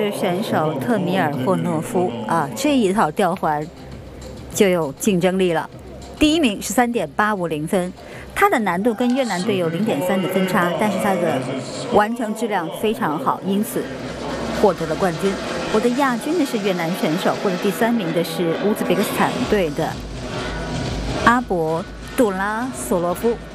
支选手特米尔霍诺夫啊，这一套吊环就有竞争力了。第一名是3.850分，他的难度跟越南队有0.3的分差，但是他的完成质量非常好，因此获得了冠军。获得亚军的是越南选手，获得第3名的是乌兹别克斯坦队的阿博杜拉索罗夫。